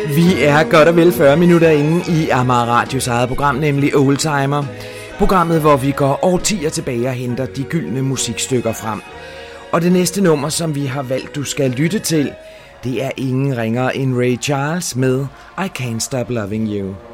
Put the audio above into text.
Vi er godt og vel 40 minutter inde i Amager Radios eget program, nemlig Oldtimer. Programmet, hvor vi går årtier tilbage og henter de gyldne musikstykker frem. Og det næste nummer, som vi har valgt, du skal lytte til, det er ingen ringere end Ray Charles med I Can't Stop Loving You.